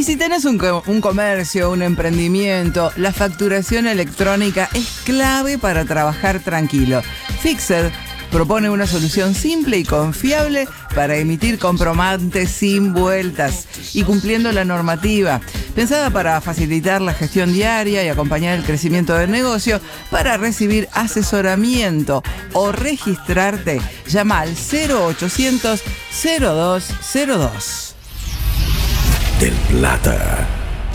Y si tenés un comercio, un emprendimiento, la facturación electrónica es clave para trabajar tranquilo. Fixed propone una solución simple y confiable para emitir comprobantes sin vueltas y cumpliendo la normativa. Pensada para facilitar la gestión diaria y acompañar el crecimiento del negocio. Para recibir asesoramiento o registrarte, llama al 0800 0202. Del Plata.